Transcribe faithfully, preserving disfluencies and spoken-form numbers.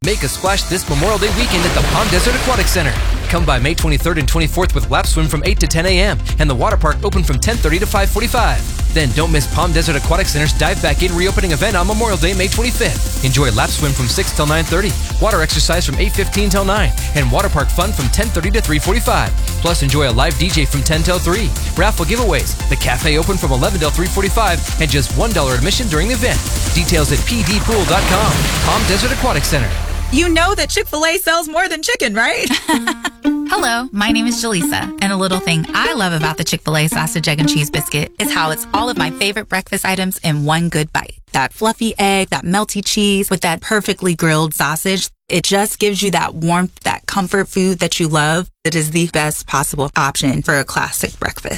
Make a splash this Memorial Day weekend at the Palm Desert Aquatic Center. Come by May twenty-third and twenty-fourth with lap swim from eight to ten a.m. and the water park open from ten thirty to five forty-five. Then don't miss Palm Desert Aquatic Center's Dive Back In reopening event on Memorial Day, May twenty-fifth. Enjoy lap swim from six till nine thirty, water exercise from eight fifteen till nine, and water park fun from ten thirty to three forty-five. Plus, enjoy a live D J from ten till three. Raffle giveaways. The cafe open from eleven till three forty-five and just one dollar admission during the event. Details at p d pool dot com. Palm Desert Aquatic Center. You know that Chick-fil-A sells more than chicken, right? Hello, my name is Jaleesa, and a little thing I love about the Chick-fil-A sausage, egg, and cheese biscuit is how it's all of my favorite breakfast items in one good bite. That fluffy egg, that melty cheese with that perfectly grilled sausage. It just gives you that warmth, that comfort food that you love. It is the best possible option for a classic breakfast.